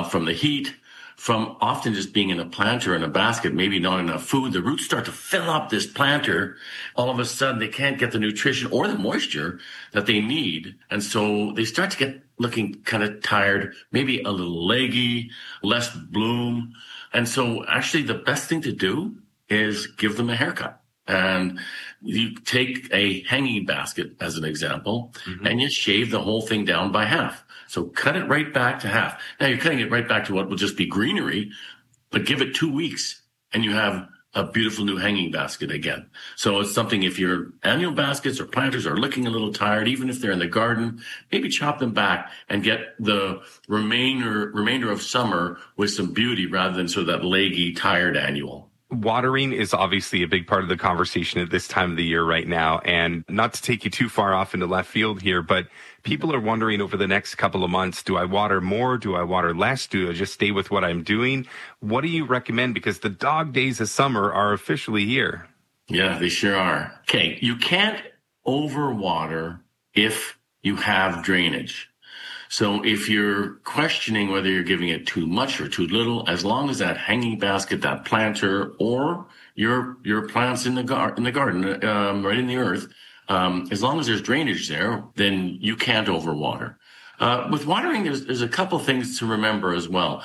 from the heat, from often just being in a planter in a basket, maybe not enough food. The roots start to fill up this planter. All of a sudden, they can't get the nutrition or the moisture that they need. And so they start to get looking kind of tired, maybe a little leggy, less bloom. And so actually the best thing to do is give them a haircut. And you take a hanging basket as an example, and you shave the whole thing down by half. So cut it right back to half. Now you're cutting it right back to what will just be greenery, but give it 2 weeks and you have a beautiful new hanging basket again. So it's something, if your annual baskets or planters are looking a little tired, even if they're in the garden, maybe chop them back and get the remainder of summer with some beauty rather than sort of that leggy, tired annual. Watering is obviously a big part of the conversation at this time of the year right now. And not to take you too far off into left field here, but people are wondering over the next couple of months, do I water more? Do I water less? Do I just stay with what I'm doing? What do you recommend? Because the dog days of summer are officially here. Yeah, they sure are. Okay, you can't overwater if you have drainage. So if you're questioning whether you're giving it too much or too little, as long as that hanging basket, that planter, or your plants in the garden, right in the earth, as long as there's drainage there, then you can't overwater. With watering, there's a couple things to remember as well.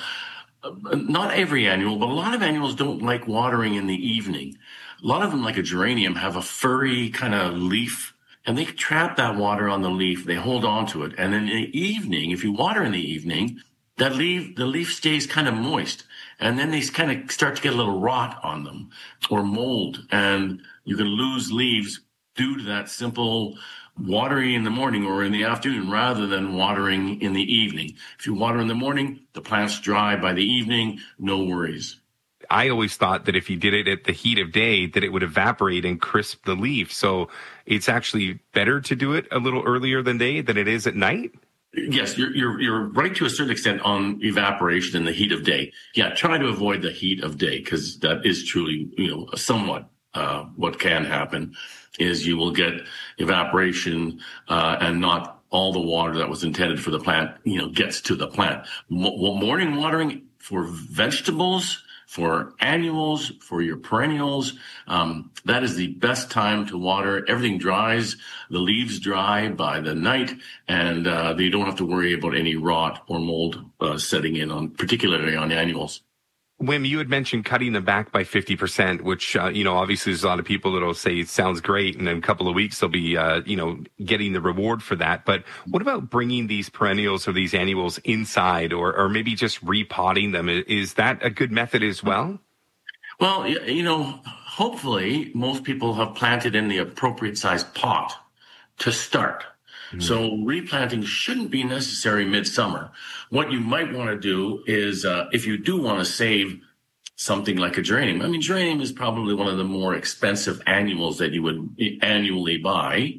Not every annual, but a lot of annuals don't like watering in the evening. A lot of them, like a geranium, have a furry kind of leaf, and they trap that water on the leaf. They hold on to it. And in the evening, if you water in the evening, the leaf stays kind of moist. And then they kind of start to get a little rot on them or mold. And you can lose leaves due to that simple watering in the morning or in the afternoon rather than watering in the evening. If you water in the morning, the plant's dry by the evening, no worries. I always thought that if you did it at the heat of day, that it would evaporate and crisp the leaf. So it's actually better to do it a little earlier than day than it is at night? Yes, you're right to a certain extent on evaporation in the heat of day. Yeah, try to avoid the heat of day because that is truly, somewhat what can happen is you will get evaporation and not all the water that was intended for the plant, gets to the plant. Morning watering for vegetables, for annuals, for your perennials, that is the best time to water. Everything dries, the leaves dry by the night, and you don't have to worry about any rot or mold setting in, particularly on annuals. Wim, you had mentioned cutting them back by 50%, which, obviously there's a lot of people that'll say it sounds great, and in a couple of weeks they'll be, getting the reward for that. But what about bringing these perennials or these annuals inside or maybe just repotting them? Is that a good method as well? Well, hopefully most people have planted in the appropriate size pot to start. So replanting shouldn't be necessary midsummer. What you might want to do is, if you do want to save something like a geranium, geranium is probably one of the more expensive annuals that you would annually buy.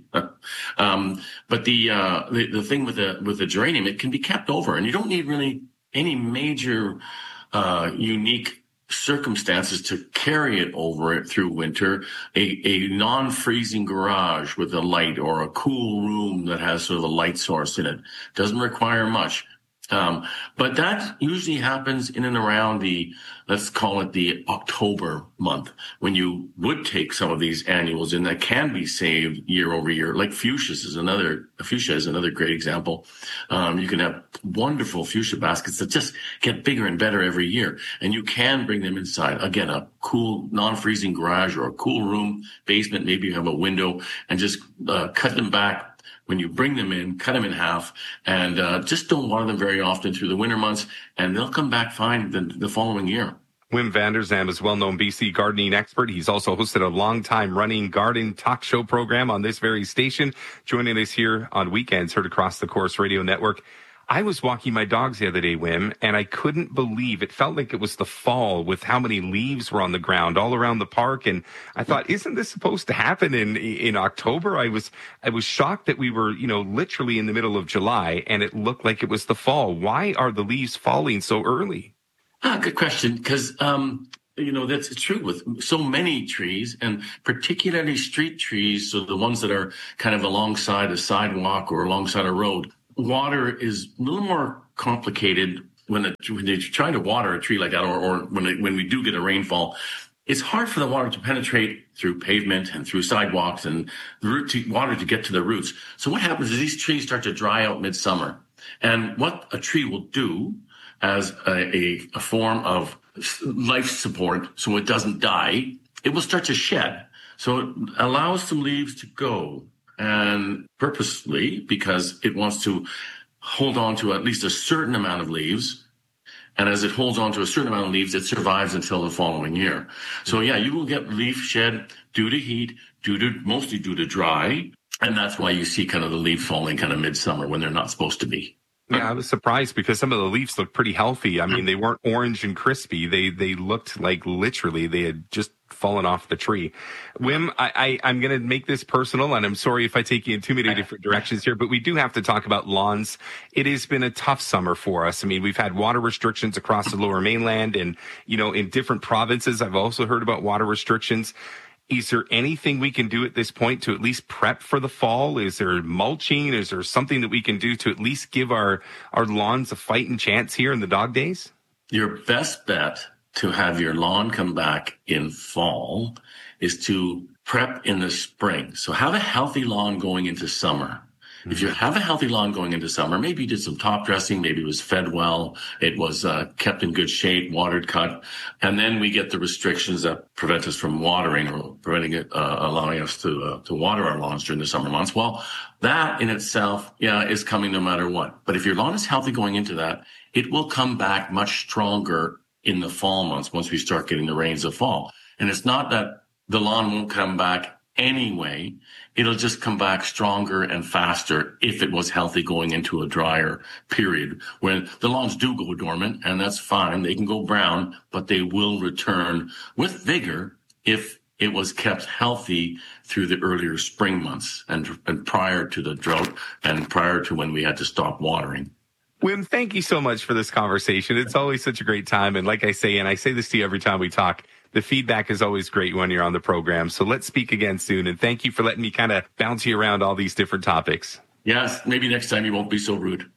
But the thing with the geranium, it can be kept over, and you don't need really any major unique circumstances to carry it over it through winter. A non-freezing garage with a light or a cool room that has sort of a light source in it doesn't require much. But that usually happens in and around let's call it the October month, when you would take some of these annuals in that can be saved year over year. Like fuchsia is another great example. You can have wonderful fuchsia baskets that just get bigger and better every year. And you can bring them inside. Again, a cool non-freezing garage or a cool room, basement, maybe you have a window, and just cut them back. When you bring them in, cut them in half, and just don't water them very often through the winter months, and they'll come back fine the following year. Wim Vanderzam is a well-known BC gardening expert. He's also hosted a long-time running garden talk show program on this very station, joining us here on weekends, heard across the Corus Radio Network. I was walking my dogs the other day, Wim, and I couldn't believe it felt like it was the fall with how many leaves were on the ground all around the park. And I thought, isn't this supposed to happen in October? I was shocked that we were, literally in the middle of July and it looked like it was the fall. Why are the leaves falling so early? Good question. Because, that's true with so many trees, and particularly street trees. So the ones that are kind of alongside a sidewalk or alongside a road. Water is a little more complicated when you're trying to water a tree like that, or when we do get a rainfall, it's hard for the water to penetrate through pavement and through sidewalks and water to get to the roots. So what happens is these trees start to dry out midsummer. And what a tree will do as a form of life support, so it doesn't die, it will start to shed. So it allows some leaves to go, and purposely, because it wants to hold on to at least a certain amount of leaves. And as it holds on to a certain amount of leaves, it survives until the following year. So yeah, you will get leaf shed due to heat, mostly due to dry. And that's why you see kind of the leaves falling kind of midsummer when they're not supposed to be. Yeah, I was surprised because some of the leaves looked pretty healthy. I mean, they weren't orange and crispy. They looked like literally they had just fallen off the tree. Wim, I'm going to make this personal, and I'm sorry if I take you in too many different directions here, but we do have to talk about lawns. It has been a tough summer for us. I mean, we've had water restrictions across the Lower Mainland, and, you know, in different provinces, I've also heard about water restrictions. Is there anything we can do at this point to at least prep for the fall? Is there mulching? Is there something that we can do to at least give our lawns a fighting chance here in the dog days? Your best bet to have your lawn come back in fall is to prep in the spring. So have a healthy lawn going into summer. If you have a healthy lawn going into summer, maybe you did some top dressing, maybe it was fed well, it was kept in good shape, watered, cut, and then we get the restrictions that prevent us from watering or preventing it, allowing us to water our lawns during the summer months. Well, that in itself, is coming no matter what. But if your lawn is healthy going into that, it will come back much stronger in the fall months once we start getting the rains of fall. And it's not that the lawn won't come back anyway, it'll just come back stronger and faster if it was healthy going into a drier period. When the lawns do go dormant, and that's fine, they can go brown, but they will return with vigor if it was kept healthy through the earlier spring months and prior to the drought and prior to when we had to stop watering. Wim, thank you so much for this conversation. It's always such a great time. And like I say, and I say this to you every time we talk, the feedback is always great when you're on the program. So let's speak again soon. And thank you for letting me kind of bounce you around all these different topics. Yes, maybe next time you won't be so rude.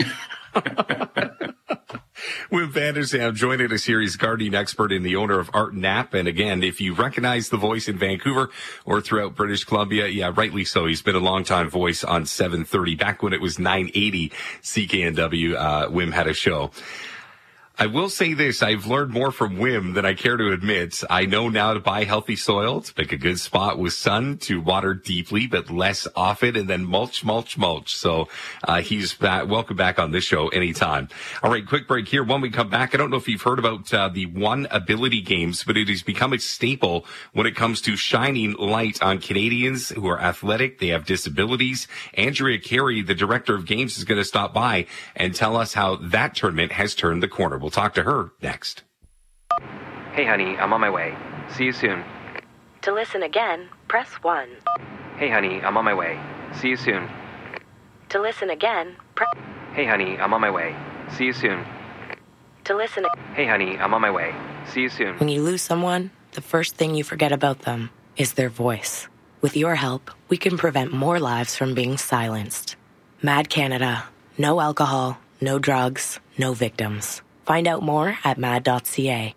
Wim Vanderzam joining us here. He's gardening expert and the owner of Art Nap. And again, if you recognize the voice in Vancouver or throughout British Columbia, rightly so. He's been a longtime voice on 730. Back when it was 980 CKNW, Wim had a show. I will say this, I've learned more from Wim than I care to admit. I know now to buy healthy soil, to pick a good spot with sun, to water deeply but less often, and then mulch. So he's back. Welcome back on this show anytime. All right, quick break here. When we come back, I don't know if you've heard about the One Ability Games, but it has become a staple when it comes to shining light on Canadians who are athletic, they have disabilities. Andrea Carey, the director of games, is going to stop by and tell us how that tournament has turned the corner. We'll talk to her next. Hey, honey, I'm on my way. See you soon. To listen again, press 1. Hey, honey, I'm on my way. See you soon. To listen again, press... Hey, honey, I'm on my way. See you soon. To listen... Hey, honey, I'm on my way. See you soon. When you lose someone, the first thing you forget about them is their voice. With your help, we can prevent more lives from being silenced. Mad Canada. No alcohol, no drugs, no victims. Find out more at mad.ca.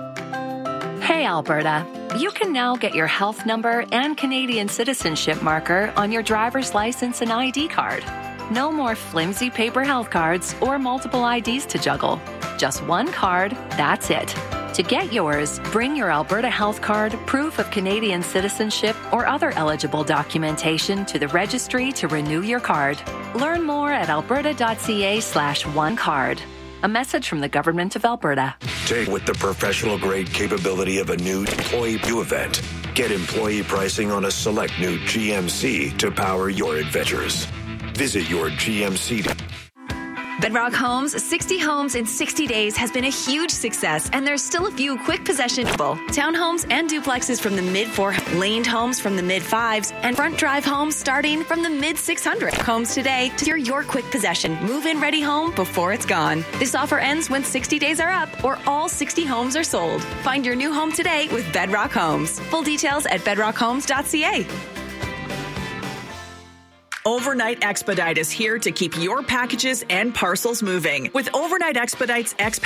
Hey, Alberta. You can now get your health number and Canadian citizenship marker on your driver's license and ID card. No more flimsy paper health cards or multiple IDs to juggle. Just one card, that's it. To get yours, bring your Alberta Health Card, proof of Canadian citizenship, or other eligible documentation to the registry to renew your card. Learn more at alberta.ca/onecard. A message from the Government of Alberta. Take with the professional-grade capability of a new employee view event. Get employee pricing on a select new GMC to power your adventures. Visit your GMC. Bedrock Homes, 60 homes in 60 days has been a huge success, and there's still a few quick possession townhomes and duplexes from the mid-400s, laned homes from the mid-5s, and front drive homes starting from the mid-600s. Homes today to secure your quick possession. Move-in ready home before it's gone. This offer ends when 60 days are up or all 60 homes are sold. Find your new home today with Bedrock Homes. Full details at bedrockhomes.ca. Overnight Expedite is here to keep your packages and parcels moving. With Overnight Expedite's